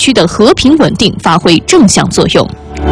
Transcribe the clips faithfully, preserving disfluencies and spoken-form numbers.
区的和平稳定发挥正向作用。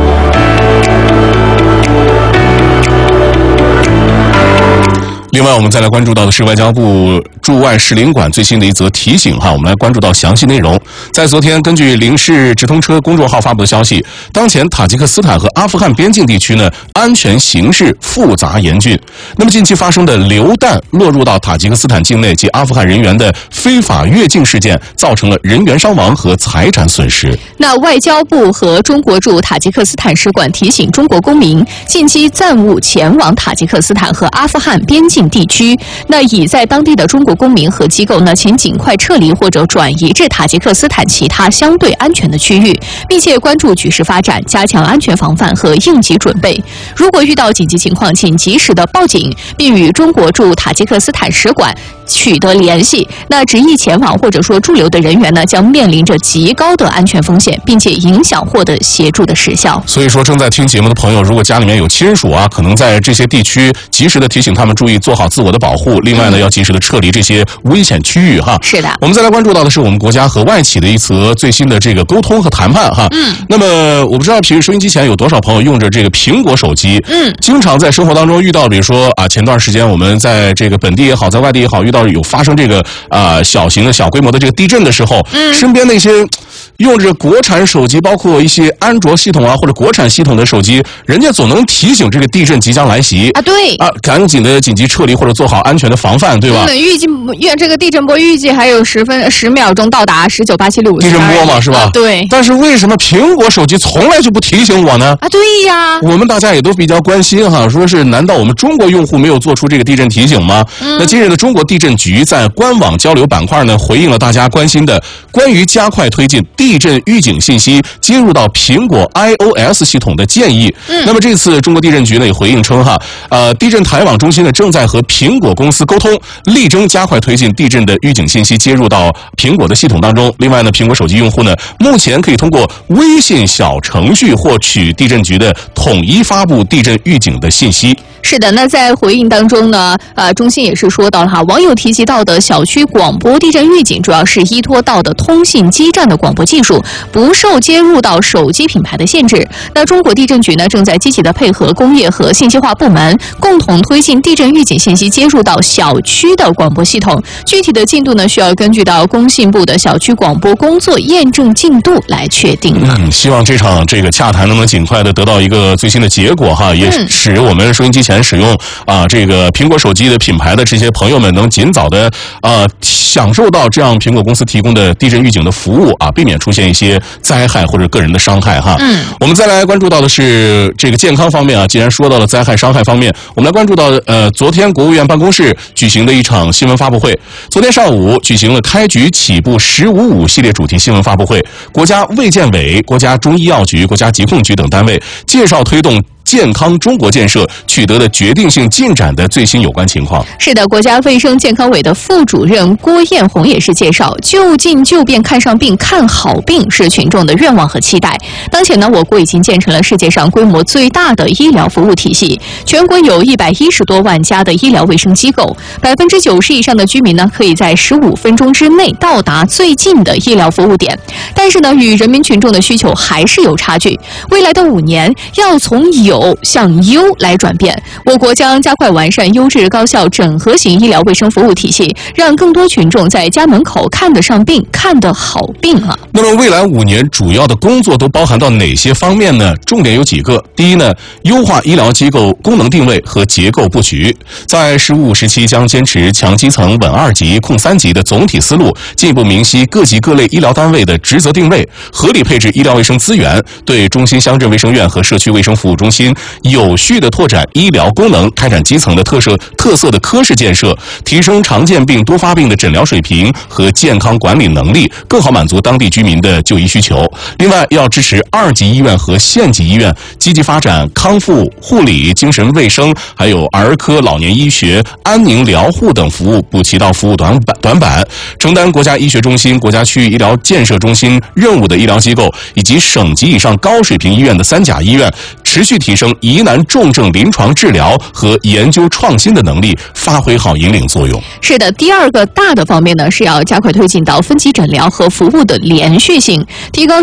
另外，我们再来关注到的是外交部驻外使领馆最新的一则提醒哈，我们来关注到详细内容。在昨天，根据零式直通车公众号发布的消息，当前塔吉克斯坦和阿富汗边境地区呢，安全形势复杂严峻。那么近期发生的流弹落入到塔吉克斯坦境内及阿富汗人员的非法越境事件，造成了人员伤亡和财产损失。 那外交部和中国驻塔吉克斯坦使馆提醒中国公民，近期暂勿前往塔吉克斯坦和阿富汗边境地区，那已在当地的中国公民和机构呢，请尽快撤离或者转移至塔吉克斯坦其他相对安全的区域，密切关注局势发展，加强安全防范和应急准备。如果遇到紧急情况，请及时的报警，并与中国驻塔吉克斯坦使馆取得联系。那执意前往或者说驻留的人员呢，将面临着极高的安全风险，并且影响获得协助的时效。 所以说，正在听节目的朋友，如果家里面有亲属啊，可能在这些地区及时的提醒他们注意做好自我的保护。另外呢，要及时的撤离这些危险区域哈。 是的。 我们再来关注到的是我们国家和外企的一则最新的这个沟通和谈判哈。 嗯。 那么我不知道平时收音机前有多少朋友用着这个苹果手机。 嗯。 经常在生活当中遇到，比如说啊，前段时间我们在这个本地也好，在外地也好，遇到有发生这个啊、呃、小型的小规模的这个地震的时候，嗯，身边那些用着国产手机，包括一些安卓系统啊或者国产系统的手机，人家总能提醒这个地震即将来袭啊，对啊，赶紧的紧急撤离或者做好安全的防范，对吧？ 嗯，预计预这个地震波预计还有十分十秒钟到达十九八七六五地震波嘛，是吧？ 啊，对。 但是为什么苹果手机从来就不提醒我呢？ 啊，对呀。 我们大家也都比较关心哈，说是难道我们中国用户没有做出这个地震提醒吗？嗯、那近日呢，中国地震局在官网交流板块呢回应了大家关心的关于加快推进地震预警信息接入到苹果 iOS 系统的建议。嗯，那么这次中国地震局呢也回应称哈，呃，地震台网中心呢正在和苹果公司沟通，力争加快推进地震的预警信息接入到苹果的系统当中。另外呢，苹果手机用户呢目前可以通过微信小程序获取地震局的统一发布地震预警的信息。 是的，那在回应当中呢，呃，中心也是说到了哈，网友提及到的小区广播地震预警，主要是依托到的通信基站的广播技术，不受接入到手机品牌的限制。那中国地震局呢，正在积极的配合工业和信息化部门，共同推进地震预警信息接入到小区的广播系统。具体的进度呢，需要根据到工信部的小区广播工作验证进度来确定。 嗯，希望这场这个洽谈能能尽快的得到一个最新的结果哈，也使我们收音机前使用啊这个苹果手机的品牌的这些朋友们能尽早的啊享受到这样苹果公司提供的地震预警的服务啊，避免出现一些灾害或者个人的伤害哈。嗯，我们再来关注到的是这个健康方面啊，既然说到了灾害伤害方面，我们来关注到呃昨天国务院办公室举行的一场新闻发布会。昨天上午举行了开局起步十五五系列主题新闻发布会，国家卫健委、国家中医药局、国家疾控局等单位介绍推动健康中国建设取得的决定性进展的最新有关情况。 是的，国家卫生健康委的副主任郭艳红也是介绍，就近就便看上病看好病是群众的愿望和期待。当前呢，我国已经建成了世界上规模最大的医疗服务体系，全国有一百一十多万家的医疗卫生机构，百分之九十以上的居民呢，可以在十五分钟之内到达最近的医疗服务点。但是呢，与人民群众的需求还是有差距。未来的五年，要从有向优来转变，我国将加快完善优质高效整合型医疗卫生服务体系，让更多群众在家门口看得上病、看得好病啊。 那么未来五年主要的工作都包含到哪些方面呢？重点有几个。第一呢，优化医疗机构功能定位和结构布局，在十五时期将坚持强基层、稳二级、控三级的总体思路，进一步明晰各级各类医疗单位的职责定位，合理配置医疗卫生资源，对中心乡镇卫生院和社区卫生服务中心有序的拓展医疗功能，开展基层的特色特色的科室建设，提升常见病多发病的诊疗水平和健康管理能力，更好满足当地居民的就医需求。另外，要支持二级医院和县级医院积极发展康复护理、精神卫生，还有儿科、老年医学、安宁疗护等服务补齐到服务短板短板，承担国家医学中心、国家区域医疗建设中心任务的医疗机构以及省级以上高水平医院的三甲医院，持续提升疑难重症临床治疗和研究创新的能力，发挥好引领作用。 是的，第二个大的方面呢，是要加快推进到分级诊疗和服务的连续性，提高